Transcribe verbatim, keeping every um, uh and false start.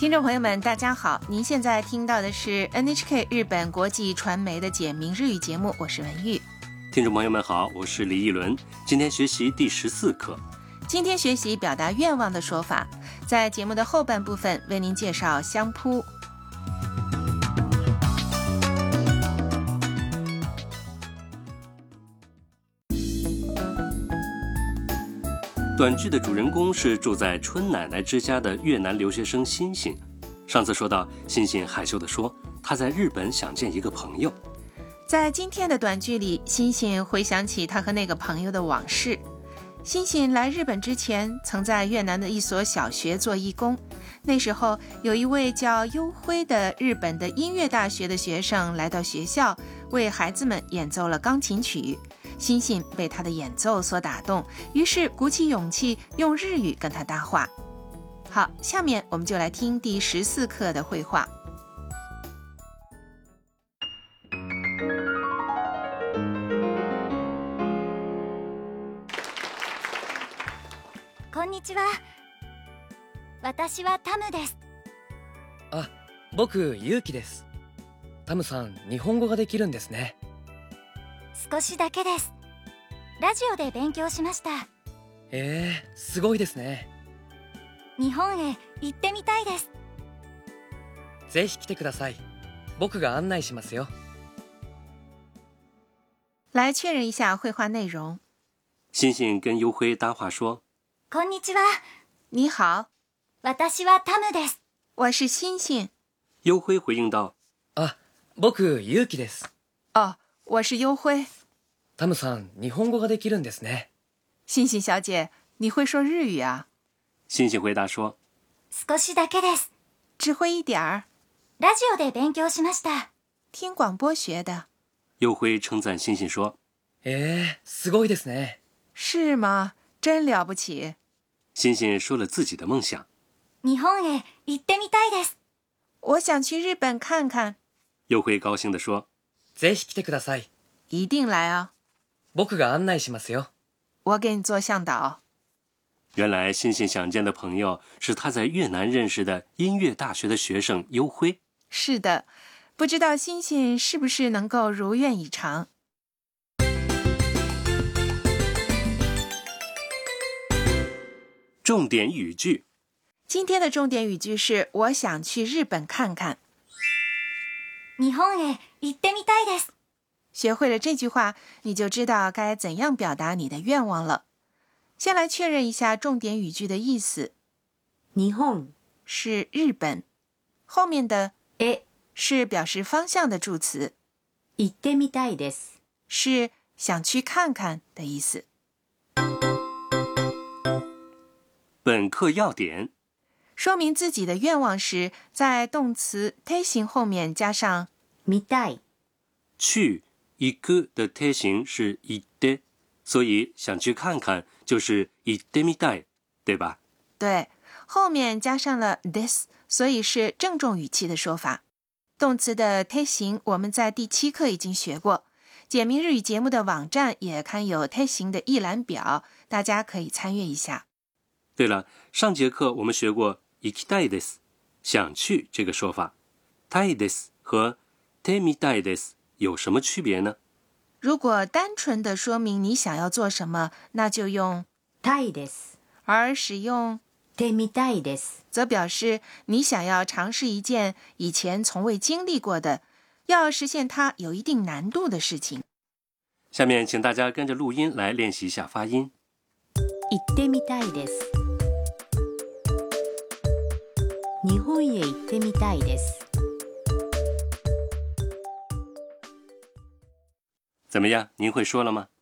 听众朋友们大家好，您现在听到的是 N H K 日本国际传媒的简明日语节目，我是文玉。 听众朋友们好，我是李一伦，今天学习第十四课。 今天学习表达愿望的说法，在节目的后半部分为您介绍相扑。 短剧的主人公是住在春奶奶之家的越南留学生欣欣。上次说到，欣欣害羞地说，她在日本想见一个朋友。 在今天的短剧里，欣欣回想起她和那个朋友的往事。欣欣来日本之前，曾在越南的一所小学做义工。那时候，有一位叫优辉的日本的音乐大学的学生来到学校，为孩子们演奏了钢琴曲。欣欣被他的演奏所打动，于是鼓起勇气用日语跟他搭话。好，下面我们就来听第十四课的绘画。 こんにちは。私はタムです。 あ、僕ユウキです。タムさん、日本語ができるんですね。 少しだけです。ラジオで勉強しました。 えー、すごいですね。 日本へ行ってみたいです。 ぜひ来てください。僕が案内しますよ。 来确认一下绘画内容。 欣欣跟优辉搭话说： こんにちは。 你好， 私はタムです。 我是欣欣。 优辉回应道： あ、僕ユウキです。 哦，我是优辉。 タムさん、日本語ができるんですね。 欣欣小姐，你会说日语啊？ 欣欣回答说： 少しだけです。 只会一点儿。 ラジオで勉強しました。 听广播学的。 优辉称赞欣欣说： えー、すごいですね。 是吗？真了不起。 欣欣说了自己的梦想。 日本へ行ってみたいです。 我想去日本看看。 优辉高兴地说： ぜひ来てください。 一定来啊。 僕が案内しますよ。 我给你做向导。 原来欣欣想见的朋友是他在越南认识的音乐大学的学生优辉。 是的，不知道欣欣是不是能够如愿以偿。 重点语句。 今天的重点语句是我想去日本看看。 日本へ行ってみたいです。 学会了这句话，你就知道该怎样表达你的愿望了。先来确认一下重点语句的意思。 日本是日本，后面的へ是表示方向的助词， 行ってみたいです。 是想去看看的意思。 本课要点： 说明自己的愿望时，在动词推形后面加上見たい。 去行く的贴形是行って，所以想去看看就是行ってみたい，对吧？ 对，后面加上了 this， 所以是郑重语气的说法。动词的推形我们在第七课已经学过，简明日语节目的网站也刊有推形的一览表，大家可以参阅一下。 对了，上节课我们学过行きたいです，想去这个说法。たいです和てみたいです有什么区别呢？ 如果单纯的说明你想要做什么，那就用たいです。 而使用てみたいです。 则表示你想要尝试一件以前從未经历过的，要实现它有一定难度的事情。 下面请大家跟着录音来练习一下发音。 行ってみたいです。日本へ行ってみたいです。 怎么样？您会说了吗？